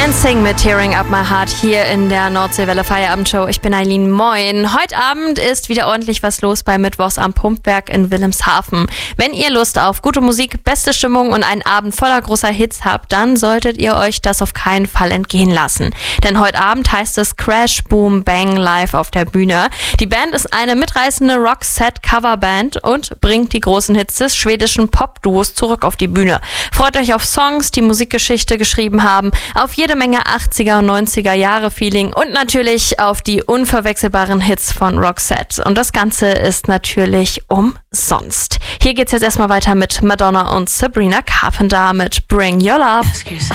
NSYNC mit Tearing Up My Heart hier in der Nordseewelle Feierabendshow. Ich bin Eileen, moin. Heute Abend ist wieder ordentlich was los bei Mittwochs am Pumpwerk in Wilhelmshaven. Wenn ihr Lust auf gute Musik, beste Stimmung und einen Abend voller großer Hits habt, dann solltet ihr euch das auf keinen Fall entgehen lassen. Denn heute Abend heißt es Crash Boom Bang live auf der Bühne. Die Band ist eine mitreißende Roxette-Coverband und bringt die großen Hits des schwedischen Pop-Duos zurück auf die Bühne. Freut euch auf Songs, die Musikgeschichte geschrieben haben, auf jede Menge 80er und 90er Jahre Feeling und natürlich auf die unverwechselbaren Hits von Roxette. Und das Ganze ist natürlich umsonst. Hier geht's jetzt erstmal weiter mit Madonna und Sabrina Carpenter mit Bring Your Love.